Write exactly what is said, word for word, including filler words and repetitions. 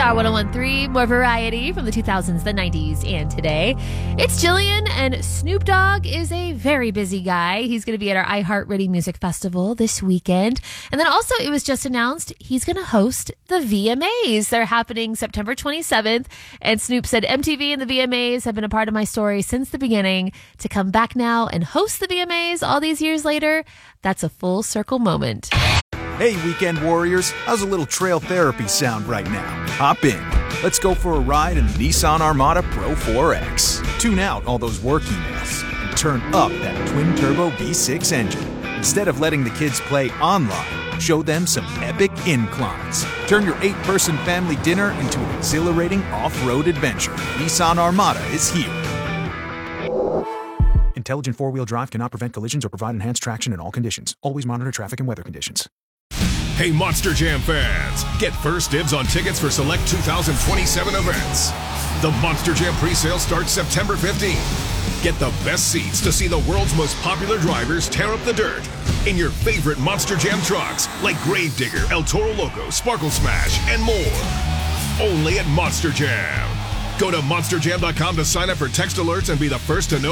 Star one oh one point three, more variety from the two thousands, the nineties, and today. It's Jillian, and Snoop Dogg is a very busy guy. He's going to be at our iHeartRadio Music Festival this weekend. And then also, it was just announced he's going to host the V M As. They're happening September twenty-seventh, and Snoop said, M T V and the V M As have been a part of my story since the beginning. To come back now and host the V M As all these years later, that's a full circle moment. Hey, weekend warriors, how's a little trail therapy sound right now? Hop in. Let's go for a ride in the Nissan Armada Pro four X. Tune out all those work emails and turn up that twin-turbo V six engine. Instead of letting the kids play online, show them some epic inclines. Turn your eight-person family dinner into an exhilarating off-road adventure. Nissan Armada is here. Intelligent four-wheel drive cannot prevent collisions or provide enhanced traction in all conditions. Always monitor traffic and weather conditions. Hey, Monster Jam fans! Get first dibs on tickets for select two thousand twenty-seven events. The Monster Jam presale starts September fifteenth. Get the best seats to see the world's most popular drivers tear up the dirt in your favorite Monster Jam trucks like Gravedigger, El Toro Loco, Sparkle Smash, and more. Only at Monster Jam. Go to monster jam dot com to sign up for text alerts and be the first to know